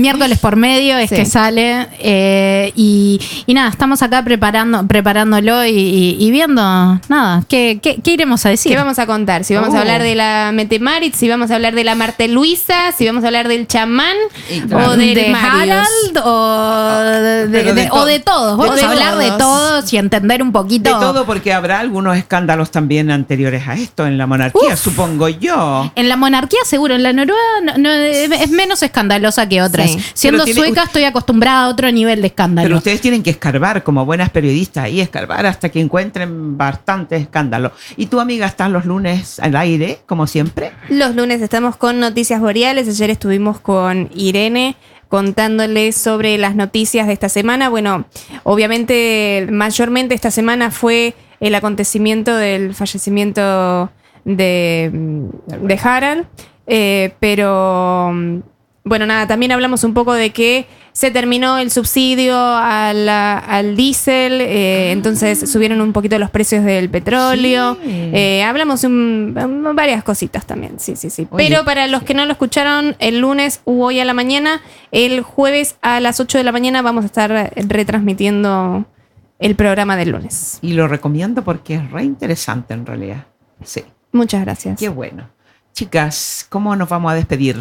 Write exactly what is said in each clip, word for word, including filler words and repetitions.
miércoles por medio es sí. que sale. Eh, y, y nada, estamos acá preparando, preparándolo y, y, y viendo, nada, ¿qué, qué, ¿qué iremos a decir? ¿Qué vamos a contar? Si vamos oh. a hablar de la Metemarit, si vamos a hablar de la Marte Luisa, si vamos a hablar del chamán, claro. o de, de Harald, o de, de, de, o de todos. Vamos de a hablar todos. de todos y entender un poquito. De todo, porque habrá algunos escándalos también anteriores a esto en la monarquía, Uf. supongo yo. En la monarquía seguro, en la Noruega no, no, es menos escandalosa que otras. Sí. Siendo tiene, sueca estoy acostumbrada a otro nivel de escándalo. Pero ustedes tienen que escarbar como buenas periodistas y escarbar hasta que encuentren bastante escándalo. ¿Y tu amiga está los lunes al aire, como siempre? Los lunes estamos con Noticias Boreales. Ayer estuvimos con Irene contándoles sobre las noticias de esta semana. Bueno, obviamente, mayormente esta semana fue el acontecimiento del fallecimiento de, de Harald, eh, pero bueno, nada, también hablamos un poco de que se terminó el subsidio a la, al diésel, eh, entonces subieron un poquito los precios del petróleo. Sí. Eh, hablamos un, un, varias cositas también, sí, sí, sí. Oye, pero para los que no lo escucharon, el lunes o hoy a la mañana, el jueves a las ocho de la mañana vamos a estar retransmitiendo el programa del lunes. Y lo recomiendo porque es re interesante en realidad. Sí. Muchas gracias. Qué bueno. Chicas, ¿cómo nos vamos a despedir?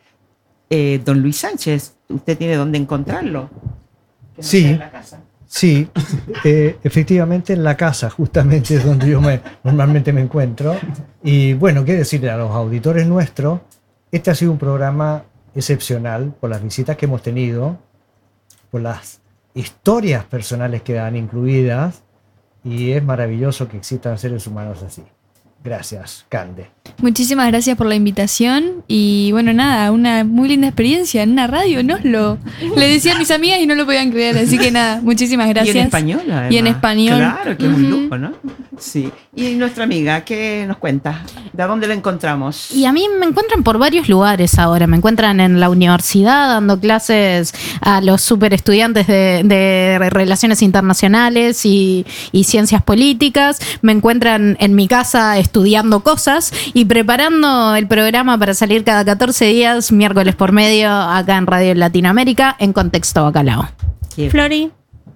Eh, don Luis Sánchez, ¿usted tiene dónde encontrarlo? Sí, en la casa. sí eh, efectivamente en la casa, justamente es donde yo me, normalmente me encuentro. Y bueno, qué decirle a los auditores nuestros, este ha sido un programa excepcional por las visitas que hemos tenido, por las historias personales que dan incluidas, y es maravilloso que existan seres humanos así. Gracias, Cande. Muchísimas gracias por la invitación y bueno, nada, una muy linda experiencia en una radio, ¿no? Lo, le decía a mis amigas y no lo podían creer, así que nada, muchísimas gracias. Y en español, además. Y en español. Claro, que es uh-huh. un lujo, ¿no? Sí. Y nuestra amiga, ¿qué nos cuenta? ¿De dónde la encontramos? Y a mí me encuentran por varios lugares ahora. Me encuentran en la universidad dando clases a los super estudiantes de, de Relaciones Internacionales y, y Ciencias Políticas. Me encuentran en mi casa estudiando cosas y preparando el programa para salir cada catorce días, miércoles por medio, acá en Radio Latinoamérica, en Contexto Bacalao. Flori.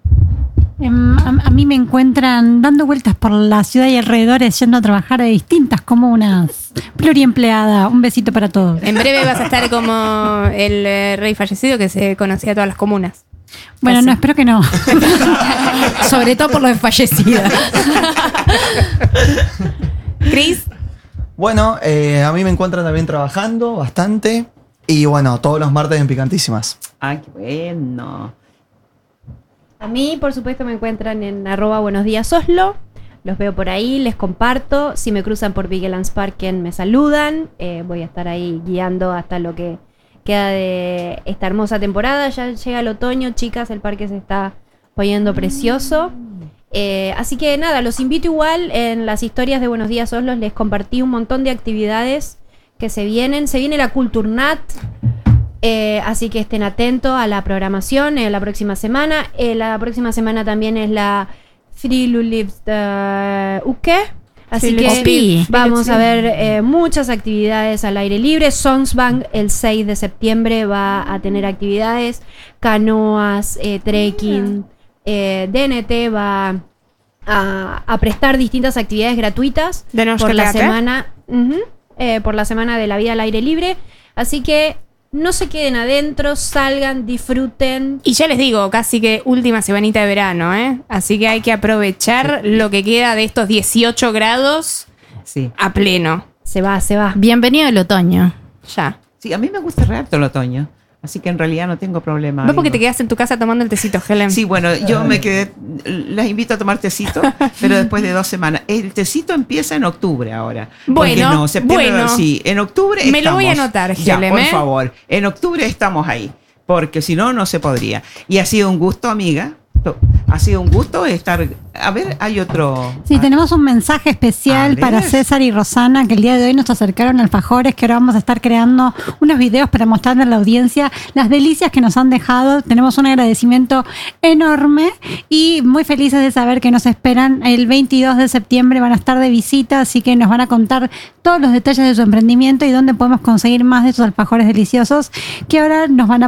A, a mí me encuentran dando vueltas por la ciudad y alrededores, yendo a trabajar de distintas comunas. Pluriempleada. Un besito para todos. En breve vas a estar como el eh, rey fallecido que se conocía a todas las comunas. Bueno, Así. no, espero que no. Sobre todo por lo de fallecida. Cris. Bueno, eh, a mí me encuentran también trabajando bastante. Y bueno, todos los martes en Picantísimas. ¡Ay, qué bueno! A mí, por supuesto, me encuentran en arroba buenos días Oslo. Los veo por ahí, les comparto. Si me cruzan por Vigelands Parken, me saludan. Eh, voy a estar ahí guiando hasta lo que queda de esta hermosa temporada. Ya llega el otoño, chicas, el parque se está poniendo precioso. Eh, así que nada, los invito igual. En las historias de Buenos Días Oslo les compartí un montón de actividades que se vienen. Se viene la Kulturnat. Eh, así que estén atentos a la programación eh, la próxima semana. Eh, la próxima semana también es la Friluftsuke. Así que vamos a ver eh, muchas actividades al aire libre. Sonsbank el seis de septiembre va a tener actividades, canoas, eh, trekking. Eh, D N T va a, a prestar distintas actividades gratuitas por la semana, uh-huh, eh, por la semana de la vida al aire libre. Así que no se queden adentro, salgan, disfruten. Y ya les digo, casi que última semanita de verano, ¿eh? Así que hay que aprovechar lo que queda de estos dieciocho grados sí. a pleno. Se va, se va. Bienvenido el otoño. Ya. Sí, a mí me gusta re harto el otoño. Así que en realidad no tengo problema. ¿Vos porque te quedaste en tu casa tomando el tecito, Helen? Sí, bueno, yo me quedé, las invito a tomar tecito, pero después de dos semanas. El tecito empieza en octubre ahora. Bueno, no, septiembre, bueno. Sí, en octubre me estamos. lo voy a anotar, Helen. Ya, por ¿eh? favor, en octubre estamos ahí, porque si no, no se podría. Y ha sido un gusto, amiga. Ha sido un gusto estar... A ver, hay otro... Sí, ah, tenemos un mensaje especial para César y Rosana, que el día de hoy nos acercaron alfajores, que ahora vamos a estar creando unos videos para mostrarle a la audiencia las delicias que nos han dejado. Tenemos un agradecimiento enorme y muy felices de saber que nos esperan el veintidós de septiembre, van a estar de visita, así que nos van a contar todos los detalles de su emprendimiento y dónde podemos conseguir más de esos alfajores deliciosos que ahora nos van a